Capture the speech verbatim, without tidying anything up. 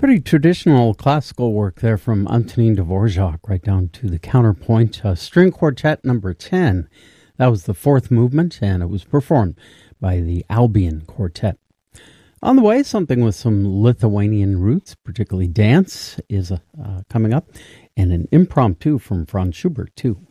Pretty traditional classical work there from Antonin Dvorak, right down to the counterpoint. Uh, string Quartet number ten. That was the fourth movement, and it was performed by the Albion Quartet. On the way, something with some Lithuanian roots, particularly dance, is uh, coming up, and an impromptu from Franz Schubert, too.